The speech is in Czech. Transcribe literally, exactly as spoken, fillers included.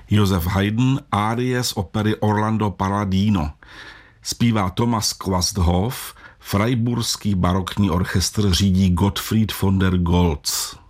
Josef Haydn árie z opery Orlando Palladino. Zpívá Thomas Quasthoff, Freiburský barokní orchestr řídí Gottfried von der Goltz.